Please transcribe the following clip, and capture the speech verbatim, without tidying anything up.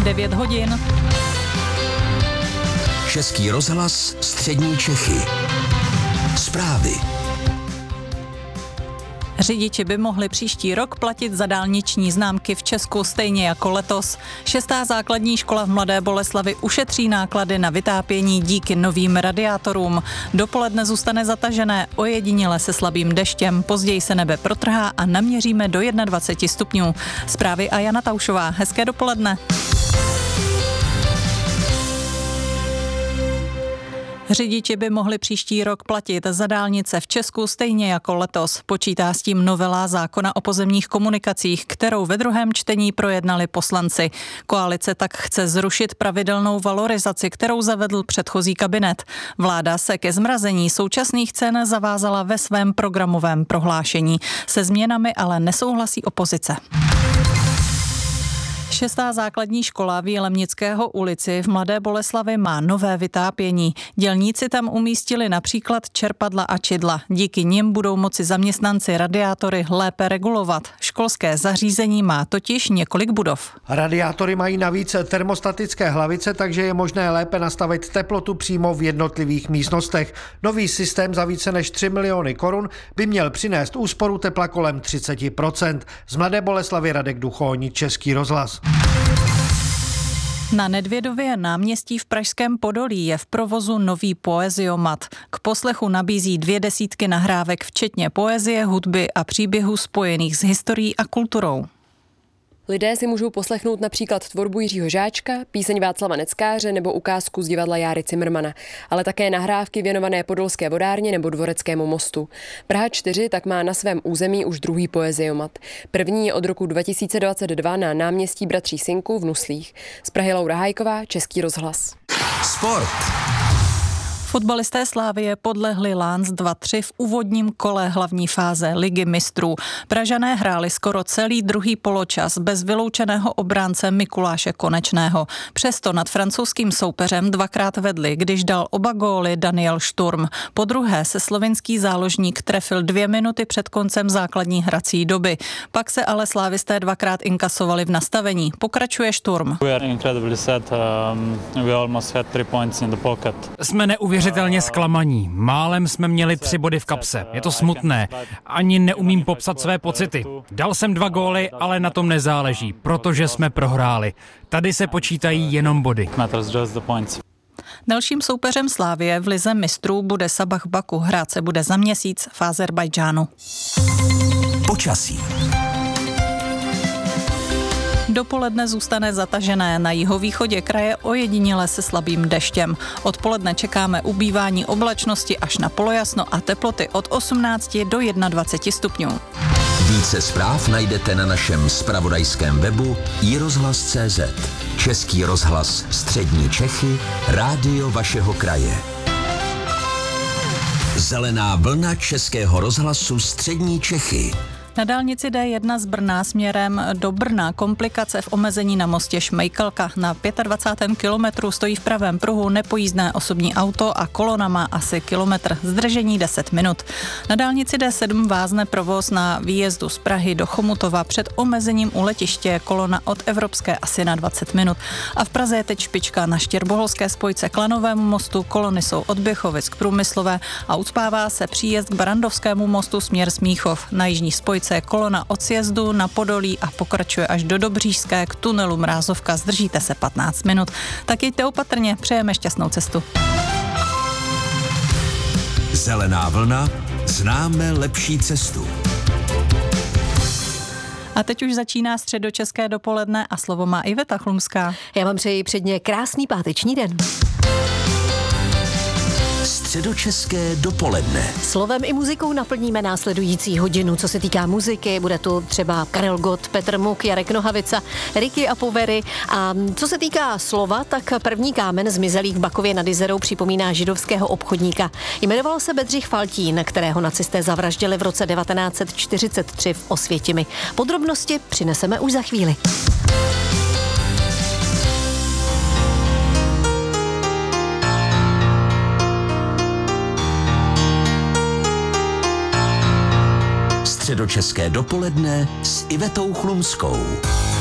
devět hodin. Český rozhlas Střední Čechy. Zprávy. Řidiči by mohli příští rok platit za dálniční známky v Česku stejně jako letos. Šestá základní škola v Mladé Boleslavi ušetří náklady na vytápění díky novým radiátorům. Dopoledne zůstane zatažené, ojediněle se slabým deštěm, později se nebe protrhá a naměříme do dvacet jedna stupňů. Zprávy a Jana Taušová. Hezké dopoledne. Řidiči by mohli příští rok platit za dálnice v Česku stejně jako letos. Počítá s tím novela zákona o pozemních komunikacích, kterou ve druhém čtení projednali poslanci. Koalice tak chce zrušit pravidelnou valorizaci, kterou zavedl předchozí kabinet. Vláda se ke zmrazení současných cen zavázala ve svém programovém prohlášení. Se změnami ale nesouhlasí opozice. Šestá základní škola v Jelemnického ulici v Mladé Boleslavi má nové vytápění. Dělníci tam umístili například čerpadla a čidla. Díky nim budou moci zaměstnanci radiátory lépe regulovat. Školské zařízení má totiž několik budov. Radiátory mají navíc termostatické hlavice, takže je možné lépe nastavit teplotu přímo v jednotlivých místnostech. Nový systém za více než tři miliony korun by měl přinést úsporu tepla kolem třicet procent. Z Mladé Boleslavy Radek Duchoň, Český rozhlas. Na Nedvědově náměstí v Pražském Podolí je v provozu nový poeziomat. K poslechu nabízí dvě desítky nahrávek, včetně poezie, hudby a příběhů spojených s historií a kulturou. Lidé si můžou poslechnout například tvorbu Jiřího Žáčka, píseň Václava Neckáře nebo ukázku z divadla Járy Cimrmana, ale také nahrávky věnované Podolské vodárně nebo Dvoreckému mostu. Praha čtyři tak má na svém území už druhý poeziomat. První je od roku dva tisíce dvacet dva na náměstí Bratří Synků v Nuslích. Z Prahy Laura Hájková, Český rozhlas. Sport. Fotbalisté Slavie podlehli Lans dva tři v úvodním kole hlavní fáze Ligy mistrů. Pražané hráli skoro celý druhý poločas bez vyloučeného obránce Mikuláše Konečného. Přesto nad francouzským soupeřem dvakrát vedli, když dal oba góly Daniel Sturm. Po druhé se slovinský záložník trefil dvě minuty před koncem základní hrací doby. Pak se ale slávisté dvakrát inkasovali v nastavení. Pokračuje Sturm. Jsme neuvěřitelní. Neuvěřitelně zklamaní. Málem jsme měli tři body v kapse. Je to smutné. Ani neumím popsat své pocity. Dal jsem dva góly, ale na tom nezáleží, protože jsme prohráli. Tady se počítají jenom body. Dalším soupeřem Slavie v lize mistrů bude Sabah Baku. Hrát se bude za měsíc v Azerbajdžánu. Počasí. Dopoledne zůstane zatažené, na jihovýchodě kraje ojediněle se slabým deštěm. Odpoledne čekáme ubývání oblačnosti až na polojasno a teploty od osmnácti do dvaceti jedna stupňů. Více zpráv najdete na našem zpravodajském webu i rozhlas tečka cé zet. Český rozhlas Střední Čechy, rádio vašeho kraje. Zelená vlna Českého rozhlasu Střední Čechy. Na dálnici D jedna z Brna směrem do Brna komplikace v omezení na mostě Šmejkalka. Na dvacátém pátém kilometru stojí v pravém pruhu nepojízdné osobní auto a kolona má asi kilometr. Zdržení deset minut. Na dálnici D sedm vázne provoz na výjezdu z Prahy do Chomutova před omezením u letiště, kolona od Evropské asi na dvacet minut. A v Praze je teď špička na štěrboholské spojce k Lanovému mostu, kolony jsou od Běchovic k Průmyslové a ucpává se příjezd k Barandovskému mostu směr Smíchov. Na jižní spojce je kolona od sjezdu na Podolí a pokračuje až do Dobřížské k tunelu Mrázovka. Zdržíte se patnáct minut. Tak jeďte opatrně, přejeme šťastnou cestu. Zelená vlna, známe lepší cestu. A teď už začíná středočeské dopoledne a slovo má Iveta Chlumská. Já vám přeji předně krásný páteční den. Středočeské dopoledne. Slovem i muzikou naplníme následující hodinu. Co se týká muziky, bude tu třeba Karel Gott, Petr Muk, Jarek Nohavica, Ricky a Povery. A co se týká slova, tak první kámen zmizelý v Bakově nad Jizerou připomíná židovského obchodníka. Jmenoval se Bedřich Faltín, kterého nacisté zavraždili v roce devatenáct set čtyřicet tři v Osvětimi. Podrobnosti přineseme už za chvíli. Středočeské dopoledne s Ivetou Chlumskou.